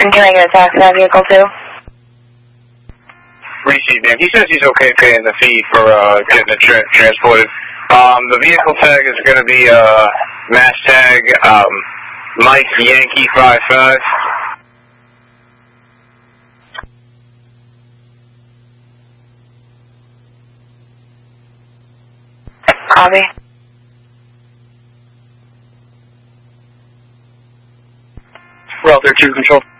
And can I get a taxi to that vehicle too? Receive, ma'am. He says he's okay paying the fee for getting it transported. The vehicle tag is going to be mass tag Mike Yankee 55. Copy. Well, they're 2 control.